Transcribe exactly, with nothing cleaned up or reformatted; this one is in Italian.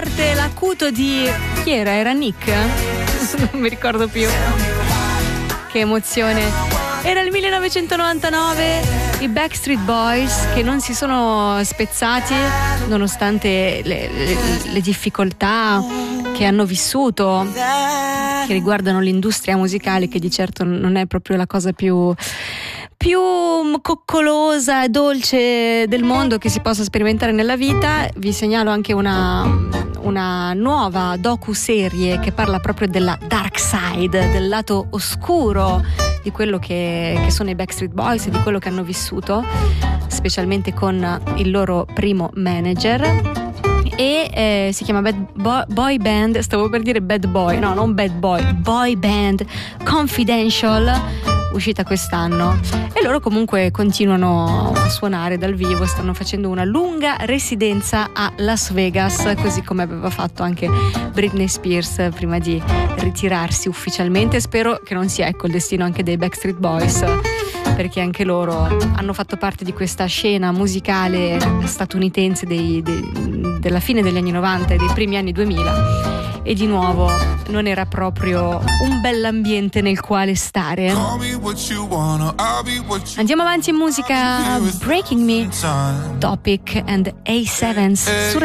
parte l'acuto di... chi era? Era Nick? Non mi ricordo più. Che emozione. Era il millenovecentonovantanove, i Backstreet Boys che non si sono spezzati nonostante le, le, le difficoltà che hanno vissuto, che riguardano l'industria musicale, che di certo non è proprio la cosa più più coccolosa e dolce del mondo che si possa sperimentare nella vita. Vi segnalo anche una, una nuova docu-serie che parla proprio della dark side, del lato oscuro di quello che, che sono i Backstreet Boys e di quello che hanno vissuto, specialmente con il loro primo manager. E eh, si chiama Bad Boy, Boy Band, stavo per dire Bad Boy, no, non Bad Boy, Boy Band Confidential, uscita quest'anno. E loro comunque continuano a suonare dal vivo, stanno facendo una lunga residenza a Las Vegas, così come aveva fatto anche Britney Spears prima di ritirarsi ufficialmente. Spero che non sia, ecco, il destino anche dei Backstreet Boys, perché anche loro hanno fatto parte di questa scena musicale statunitense dei, dei, della fine degli anni novanta e dei primi anni duemila, e di nuovo non era proprio un bell'ambiente nel quale stare. Andiamo avanti in musica. Breaking Me, Topic and A sette su